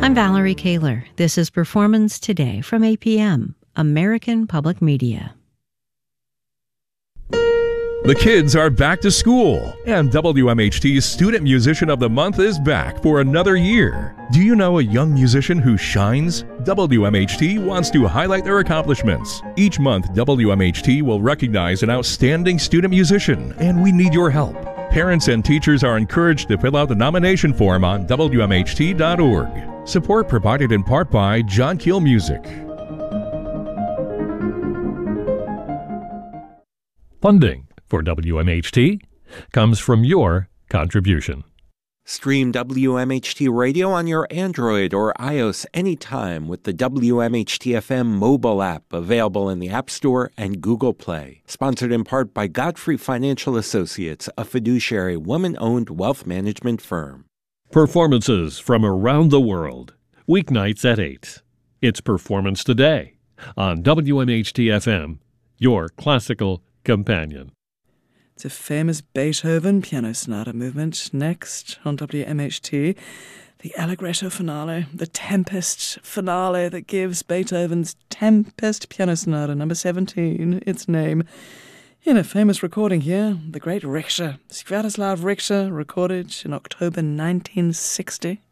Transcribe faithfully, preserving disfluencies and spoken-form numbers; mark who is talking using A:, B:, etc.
A: I'm Valerie Kaler. This is Performance Today from A P M, American Public Media.
B: The kids are back to school, and W M H T's Student Musician of the Month is back for another year. Do you know a young musician who shines? W M H T wants to highlight their accomplishments. Each month, W M H T will recognize an outstanding student musician, and we need your help. Parents and teachers are encouraged to fill out the nomination form on W M H T dot org. Support provided in part by John Keel Music.
C: Funding for W M H T comes from your contribution.
D: Stream W M H T Radio on your Android or iOS anytime with the W M H T F M mobile app available in the App Store and Google Play. Sponsored in part by Godfrey Financial Associates, a fiduciary woman-owned wealth management firm.
C: Performances from around the world. Weeknights at eight. It's Performance Today on W M H T F M, your classical companion.
E: It's a famous Beethoven piano sonata movement. Next on W M H T, the Allegretto finale, the Tempest finale that gives Beethoven's Tempest piano sonata number seventeen its name. In a famous recording here, the great Richter, Sviatoslav Richter, recorded in October nineteen sixty.